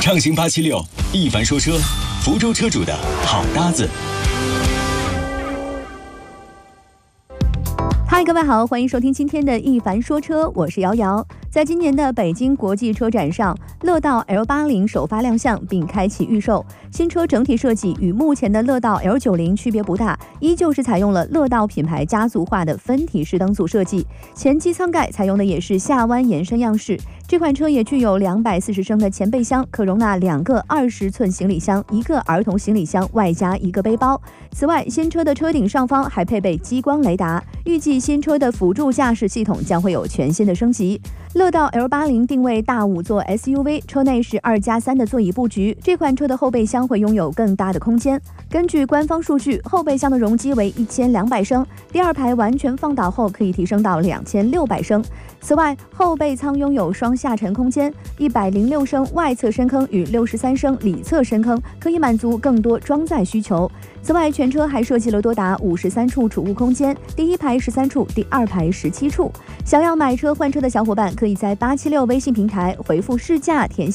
畅行876，一凡说车，福州车主的好搭子。 嗨，各位好，欢迎收听今天的一凡说车，我是瑶瑶。在今年的北京国际车展上，乐道 L80 首发亮相并开启预售。新车整体设计与目前的乐道 L90 区别不大，依旧是采用了乐道品牌家族化的分体式灯组设计，前机舱盖采用的也是下弯延伸样式。这款车也具有240升的前备箱，可容纳2个20寸行李箱、1个儿童行李箱，外加1个背包。此外，新车的车顶上方还配备激光雷达，预计新车的辅助驾驶系统将会有全新的升级。乐道 L80 定位大5座 SUV， 车内是2+3的座椅布局，这款车的后备箱会拥有更大的空间。根据官方数据，后备箱的容积为1200升，第二排完全放倒后可以提升到2600升。此外，后备舱拥有双下沉空间，106升外侧深坑与63升里侧深坑，可以满足更多装载需求。此外，全车还设计了多达53处储物空间，第一排13处，第二排17处。想要买车换车的小伙伴，可以在876微信平台回复试驾填